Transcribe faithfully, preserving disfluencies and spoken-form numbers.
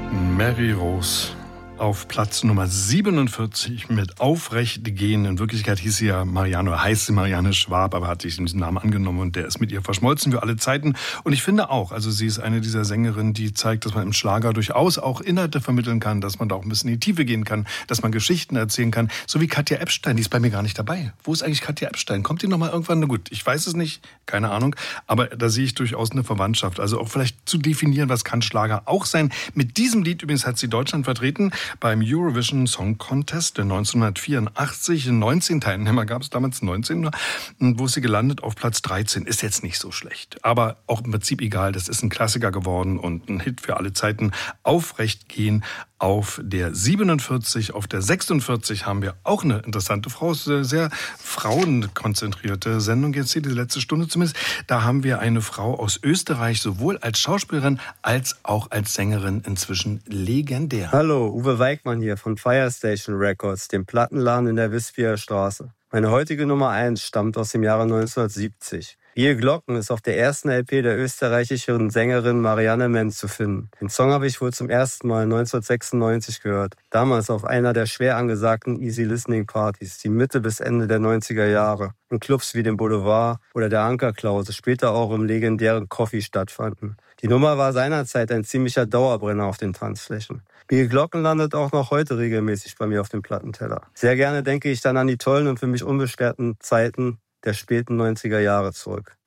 Mary Rose auf Platz Nummer siebenundvierzig mit Aufrecht gehen. In Wirklichkeit hieß sie ja Marianne, heißt sie Marianne Schwab, aber hat sich diesen Namen angenommen und der ist mit ihr verschmolzen für alle Zeiten. Und ich finde auch, also sie ist eine dieser Sängerinnen, die zeigt, dass man im Schlager durchaus auch Inhalte vermitteln kann, dass man da auch ein bisschen in die Tiefe gehen kann, dass man Geschichten erzählen kann. So wie Katja Ebstein, die ist bei mir gar nicht dabei. Wo ist eigentlich Katja Ebstein? Kommt die noch mal irgendwann? Na gut, ich weiß es nicht, keine Ahnung, aber da sehe ich durchaus eine Verwandtschaft. Also auch vielleicht zu definieren, was kann Schlager auch sein. Mit diesem Lied übrigens hat sie Deutschland vertreten beim Eurovision Song Contest neunzehnhundertvierundachtzig. neunzehn Teilnehmer gab es damals, neunzehn, wo ist sie gelandet auf Platz dreizehn. Ist jetzt nicht so schlecht, aber auch im Prinzip egal. Das ist ein Klassiker geworden und ein Hit für alle Zeiten. Aufrecht gehen auf der siebenundvierzig, auf der sechsundvierzig haben wir auch eine interessante Frau, sehr, sehr frauenkonzentrierte Sendung jetzt hier, die letzte Stunde zumindest. Da haben wir eine Frau aus Österreich, sowohl als Schauspielerin als auch als Sängerin, inzwischen legendär. Hallo, Uwe Weigmann hier von Firestation Records, dem Plattenladen in der Wispia Straße. Meine heutige Nummer eins stammt aus dem Jahre neunzehnhundertsiebzig. Ihr Glocken ist auf der ersten L P der österreichischen Sängerin Marianne Menz zu finden. Den Song habe ich wohl zum ersten Mal neunzehnhundertsechsundneunzig gehört. Damals auf einer der schwer angesagten Easy Listening Partys, die Mitte bis Ende der neunziger Jahre in Clubs wie dem Boulevard oder der Ankerklause, später auch im legendären Coffee stattfanden. Die Nummer war seinerzeit ein ziemlicher Dauerbrenner auf den Tanzflächen. Ihr Glocken landet auch noch heute regelmäßig bei mir auf dem Plattenteller. Sehr gerne denke ich dann an die tollen und für mich unbeschwerten Zeiten der späten neunziger Jahre zurück.